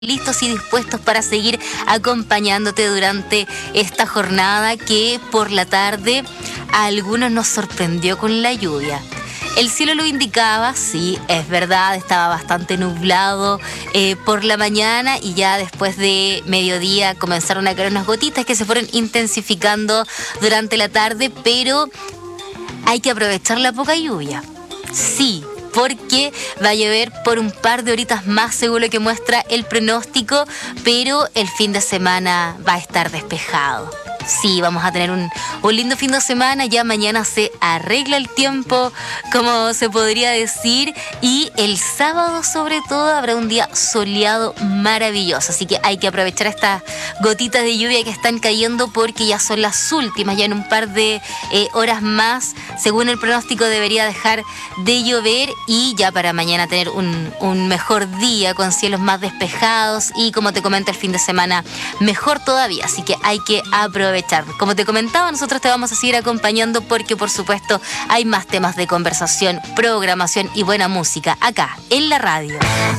listos y dispuestos para seguir acompañándote durante esta jornada que por la tarde a algunos nos sorprendió con la lluvia. El cielo lo indicaba, sí, es verdad, estaba bastante nublado por la mañana y ya después de mediodía comenzaron a caer unas gotitas que se fueron intensificando durante la tarde, pero hay que aprovechar la poca lluvia. Sí, porque va a llover por un par de horitas más según lo que muestra el pronóstico, pero el fin de semana va a estar despejado. Sí, vamos a tener un lindo fin de semana, ya mañana se arregla el tiempo, como se podría decir, y el sábado sobre todo habrá un día soleado maravilloso, así que hay que aprovechar estas gotitas de lluvia que están cayendo porque ya son las últimas, ya en un par de horas más, según el pronóstico debería dejar de llover y ya para mañana tener un mejor día con cielos más despejados y como te comento el fin de semana mejor todavía, así que hay que aprovechar. Como te comentaba, nosotros te vamos a seguir acompañando porque por supuesto hay más temas de conversación, programación y buena música acá en la radio.